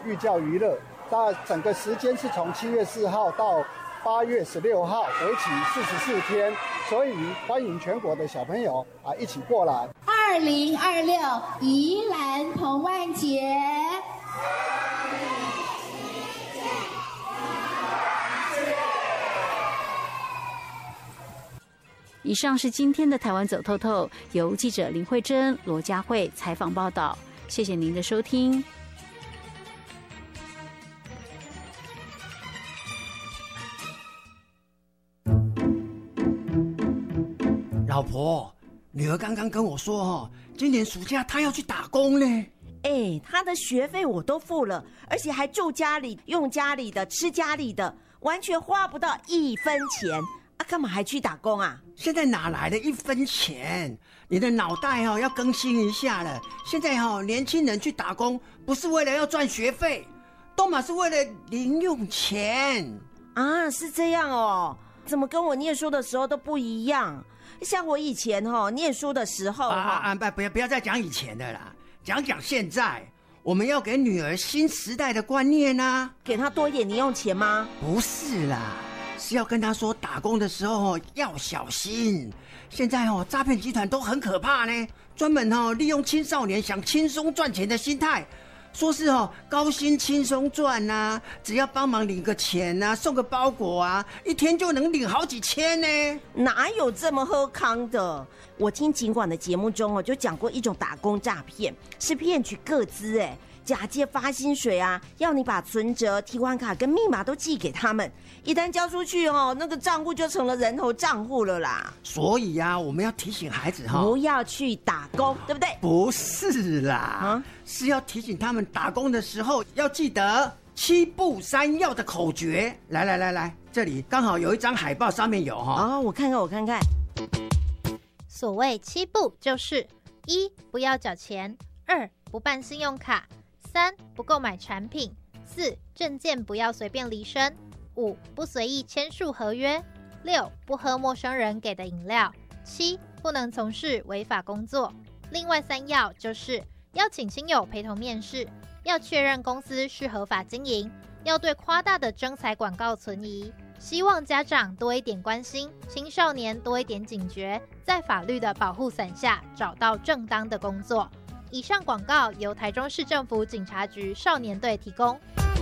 寓教于乐。那整个时间是从7月4号到8月16号，为期44天，所以欢迎全国的小朋友一起过来。 2026宜兰童玩节。 以上是今天的台湾走透透，由记者林慧珍、罗佳慧采访报道。谢谢您的收听。 老婆，女儿刚刚跟我说今年暑假她要去打工呢。 她的学费我都付了，而且还住家里、用家里的、吃家里的，完全花不到1分钱干嘛还去打工啊？ 现在哪来的1分钱？你的脑袋要更新一下了。现在年轻人去打工不是为了要赚学费，都嘛是为了零用钱啊。是这样哦，怎么跟我念书的时候都不一样？像我以前念书的时候不要再讲以前的啦，讲现在。我们要给女儿新时代的观念啊， 给她多一点零用钱吗？ 不是啦，是要跟她说打工的时候要小心。现在诈骗集团都很可怕呢，专门利用青少年想轻松赚钱的心态，说是高薪轻松赚啊，只要帮忙领个钱啊，送个包裹啊，一天就能领好几千呢。 哪有这么喝康的？我听警管的节目中就讲过一种打工诈骗，是骗取个资假借发薪水啊，要你把存折、提款卡跟密码都寄给他们，一旦交出去那个账户就成了人头账户了啦。 所以我们要提醒孩子不要去打工，对不对？ 不是啦，是要提醒他们打工的时候要记得7不3要的口诀。来，这里刚好有一张海报，上面有我看看。 所谓7不就是1不要缴钱，2不办信用卡，3不购买产品，4证件不要随便离身，5不随意签署合约，6不喝陌生人给的饮料，7不能从事违法工作。另外3要就是要请亲友陪同面试，要确认公司是合法经营，要对夸大的征才广告存疑。希望家长多一点关心，青少年多一点警觉，在法律的保护伞下找到正当的工作。以上广告由台中市政府警察局少年队提供。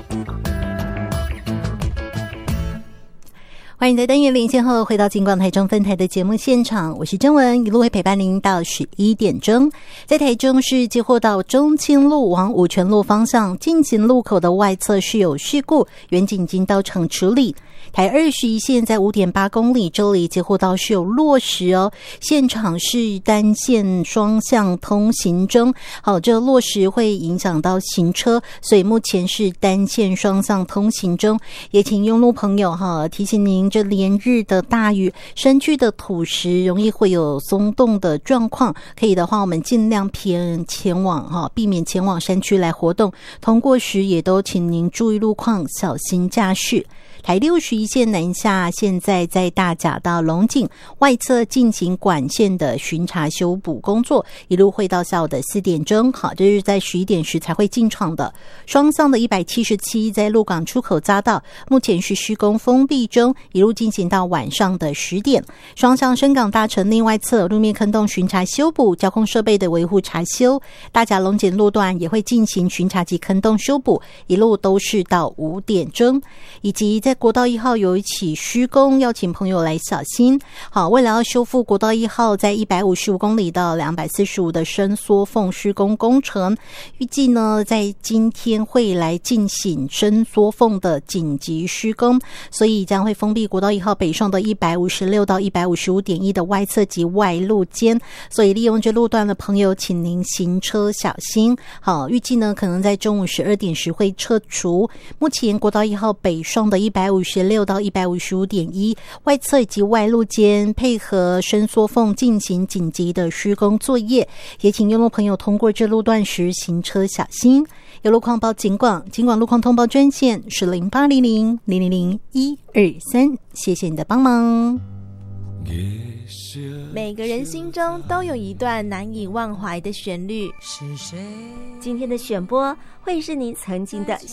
欢迎在单元连线后回到警广台中分台的节目现场，我是甄文，一路会陪伴您到11点钟。在台中市接获到中清路往五权路方向进行路口的外侧是有事故，员警已经到场处理。台21线在 5.8 公里这里接获到是有落石现场是单线双向通行中。好，这落石会影响到行车，所以目前是单线双向通行中。也请用路朋友提醒您，这连日的大雨，山区的土石容易会有松动的状况，可以的话我们尽量前往避免前往山区来活动，通过时也都请您注意路况，小心驾驶。台61线南下现在在大甲到龙井外侧进行管线的巡查修补工作，一路会到下午的4点钟。好，这是在11点时才会进场的。双向的177在鹿港出口匝道目前是施工封闭中，一路进行到晚上的10点。双向深港大城另外侧路面坑洞巡查修补，交通设备的维护查修。大甲龙井路段也会进行巡查及坑洞修补，一路都是到5点钟。以及在国道1号有一起施工，要请朋友来小心。好，为了要修复国道1号在155公里到245的伸缩缝施工工程，预计呢在今天会来进行伸缩缝的紧急施工，所以将会封闭国道1号北上的156到 155.1 的外侧及外路间，所以利用这路段的朋友请您行车小心。好，预计呢可能在中午12点时会撤除。目前国道1号北上的156到 155.1 外侧以及外路间配合伸缩缝进行紧急的施工作业，也请用路朋友通过这路段时行车小心。有路况报警广路况通报专线是0800000123，谢谢你的帮忙。 每个人心中都有一段难以忘怀的旋律， 是谁？ 今天的选播会是你曾经的